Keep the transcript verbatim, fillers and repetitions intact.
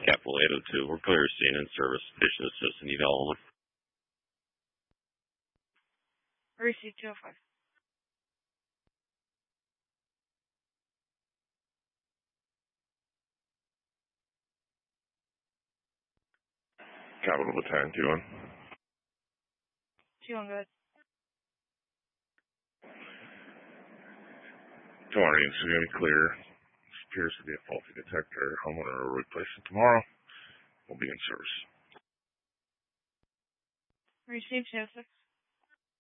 Capital eight oh two, we're clear scene in service, station assistant, eval only. Receive two oh five. Capital Battalion two one. two one, go ahead. two one readings are going to be clear. This appears to be a faulty detector. Homeowner will replace it tomorrow. We'll be in service. Receive two oh six.